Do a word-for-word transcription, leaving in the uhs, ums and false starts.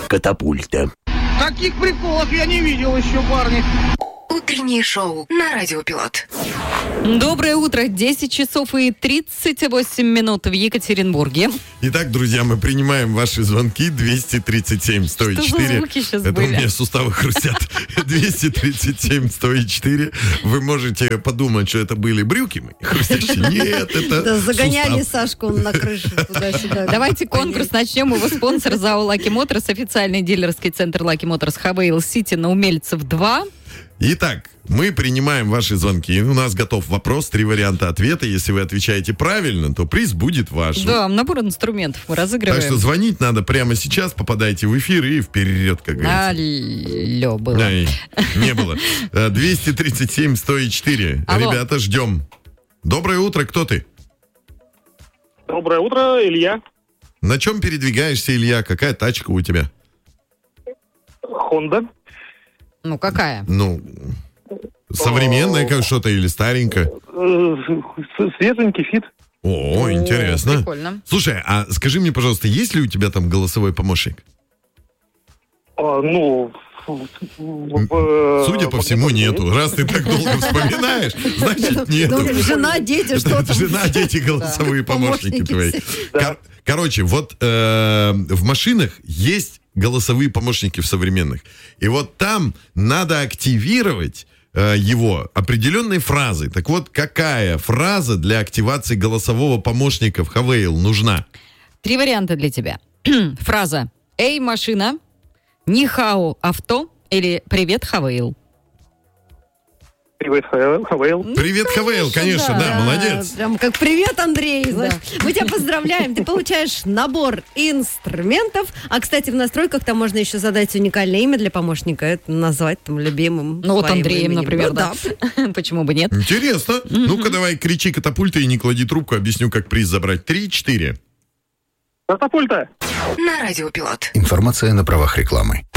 Катапульта. Таких приколов я не видел еще, парни. Утреннее шоу на Радио Пилот. Доброе утро. десять часов и тридцать восемь минут в Екатеринбурге. Итак, друзья, мы принимаем ваши звонки. двести тридцать семь сто четыре. Что за звуки сейчас Это были? у меня суставы хрустят. двести тридцать семь сто четыре. Вы можете подумать, что это были брюки мои хрустящие. Нет, это Да, загоняли сустав. Сашку на крышу туда-сюда. Давайте конкурс начнем. Его спонсор ЗАО Lucky Motors, официальный дилерский центр Lucky Motors Хавейл Сити на Умельцев два. Итак, мы принимаем ваши звонки. У нас готов вопрос, три варианта ответа. Если вы отвечаете правильно, то приз будет ваш. Да, набор инструментов мы разыгрываем. Так что звонить надо прямо сейчас, попадайте в эфир и вперед, как говорится. Алло, было. Да, и не было. двести тридцать семь сто четыре. Алло. Ребята, ждем. Доброе утро, кто ты? Доброе утро, Илья. На чем передвигаешься, Илья? Какая тачка у тебя? Хонда. Ну, какая? Ну, современная как что-то или старенькая? Светленький фит. О, интересно. Прикольно. Слушай, а скажи мне, пожалуйста, есть ли у тебя там голосовой помощник? А, ну... Судя по всему, нету. Раз ты так долго вспоминаешь, значит, нету. Ну, жена, дети, что Это там? жена, дети, голосовые помощники Помощники твои. все. Кор- Короче, вот э, в машинах есть голосовые помощники в современных. И вот там надо активировать э, его определенной фразой. Так вот, какая фраза для активации голосового помощника в Хавейл нужна? Три варианта для тебя. Фраза «Эй, машина», «Нихао, авто» или «Привет, Хавейл». Привет, Хавейл. Привет, Хавейл, конечно, да, молодец. Прям как привет, Андрей. знаешь. Мы тебя поздравляем. Ты получаешь набор инструментов. А, кстати, в настройках там можно еще задать уникальное имя для помощника. Это назвать там любимым. Ну вот своим Андреем, именем. например, Ну, да. Почему бы нет? Интересно. Ну-ка, давай, кричи катапульта и не клади трубку. Объясню, как приз забрать. Три-четыре. Катапульта. На Радио Пилот. Информация на правах рекламы.